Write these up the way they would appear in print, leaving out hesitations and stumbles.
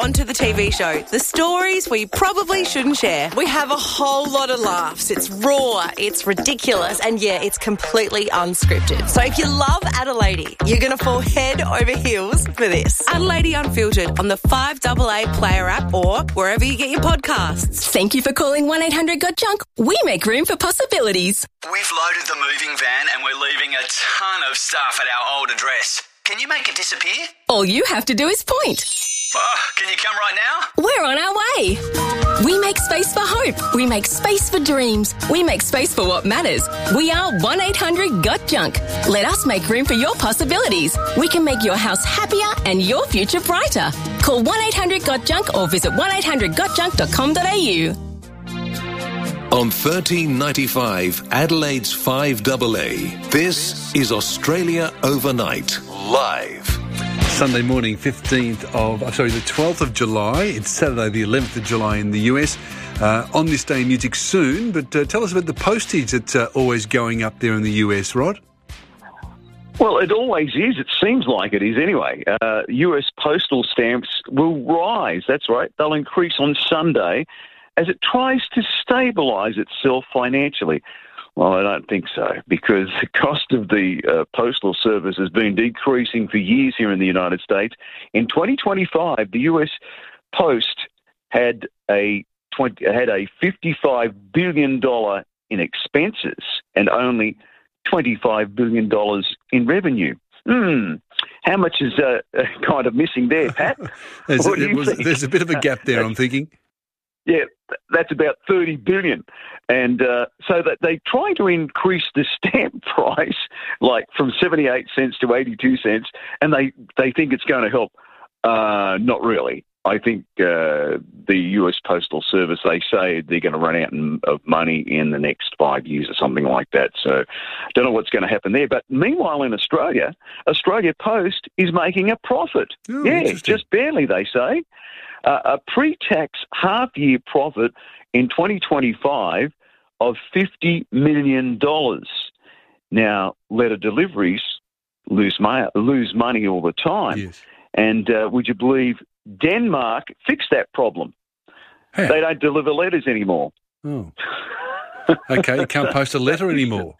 onto the TV show. The stories we probably shouldn't share. We have a whole lot of laughs. It's raw, it's ridiculous, and yeah, it's completely unscripted. So if you love Adelaide, you're going to fall head over heels for this. Adelaide Unfiltered on the 5AA Player app or wherever you get your podcasts. Thank you for calling 1-800-GOT-JUNK. We make room for possibilities. We've loaded the moving van and we're leaving a ton of stuff at our old address. Can you make it disappear? All you have to do is point. Can you come right now? We're on our way. We make space for hope. We make space for dreams. We make space for what matters. We are 1-800-GOT-JUNK. Let us make room for your possibilities. We can make your house happier and your future brighter. Call 1-800-GOT-JUNK or visit 1800gotjunk.com.au. On 1395 Adelaide's 5AA, this is Australia Overnight, live. Sunday morning, the 12th of July. It's Saturday, the 11th of July in the US. On this day in music soon, but tell us about the postage that's always going up there in the US, Rod. Well, it always is. It seems like it is anyway. US postal stamps will rise. That's right. They'll increase on Sunday as it tries to stabilise itself financially. Well, I don't think so, because the cost of the postal service has been decreasing for years here in the United States. In 2025, the US Post had a $55 billion in expenses and only $25 billion in revenue. How much is kind of missing there, Pat? There's a bit of a gap there, I'm thinking. Yeah, that's about $30 billion. And so that they try to increase the stamp price, like from 78 cents to 82 cents, and they think it's going to help. Not really. I think the US Postal Service, they say they're going to run out of money in the next 5 years or something like that. So don't know what's going to happen there. But meanwhile in Australia Post is making a profit. Oh, yeah, just barely, they say. A pre-tax half-year profit in 2025 of $50 million. Now, letter deliveries lose money all the time. Yes. And would you believe Denmark fixed that problem? Hey. They don't deliver letters anymore. Oh. Okay, you can't post a letter anymore.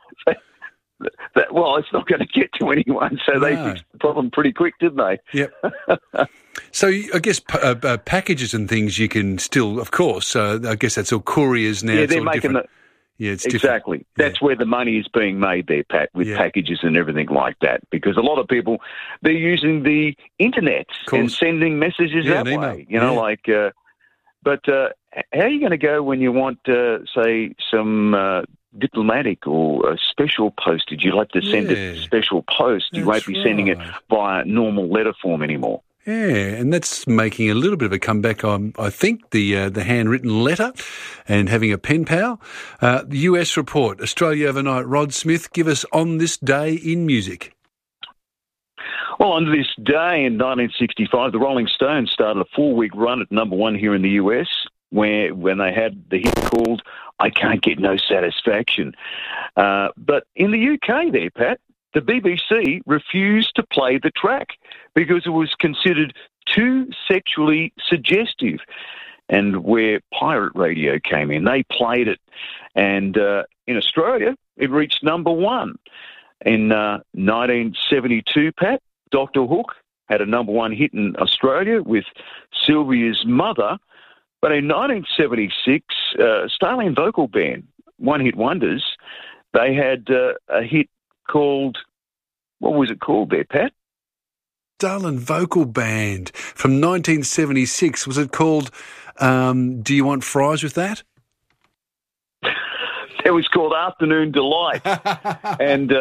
Well, it's not going to get to anyone, so they fixed the problem pretty quick, didn't they? Yep. So I guess packages and things you can still, of course, I guess that's all couriers now. Yeah, it's they're all making different. It's exactly. Different. That's where the money is being made there, Pat, with packages and everything like that. Because a lot of people, they're using the internet and sending messages that way. You know, but how are you going to go when you want, say, some diplomatic or special postage? You'll have to send it special post. You won't be sending it via normal letter form anymore. Yeah, and that's making a little bit of a comeback on, I think, the handwritten letter and having a pen pal. The US report, Australia Overnight. Rod Smith, give us on this day in music. Well, on this day in 1965, the Rolling Stones started a 4-week run at number one here in the US, when they had the hit called I Can't Get No Satisfaction. But in the UK there, Pat, the BBC refused to play the track because it was considered too sexually suggestive. And where pirate radio came in, they played it. And in Australia, it reached number one. In 1972, Pat, Dr. Hook had a number one hit in Australia with Sylvia's Mother. But in 1976, Starland Vocal Band, one-hit wonders, they had a hit called, what was it called there, Pat? Starland Vocal Band from 1976. Was it called Do You Want Fries With That? It was called Afternoon Delight. and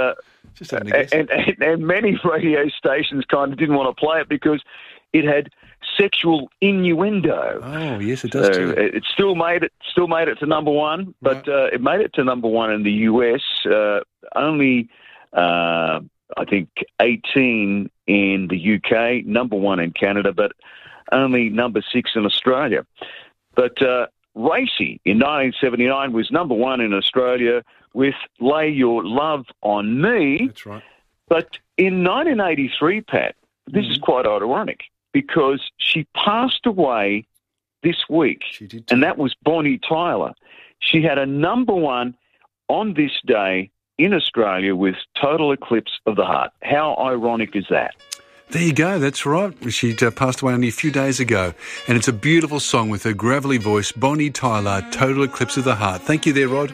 many radio stations kind of didn't want to play it because it had sexual innuendo. Oh, yes, it does too. It still made it to number one, but it made it to number one in the US. Only, I think, 18 in the UK, number one in Canada, but only number 6 in Australia. But Racy in 1979 was number one in Australia with Lay Your Love on Me. That's right. But in 1983, Pat, this is quite ironic. because she passed away this week, She did. and that was Bonnie Tyler. She had a number one on this day in Australia with Total Eclipse of the Heart. How ironic is that? There you go, that's right. She passed away only a few days ago. And it's a beautiful song with her gravelly voice, Bonnie Tyler, Total Eclipse of the Heart. Thank you there, Rod.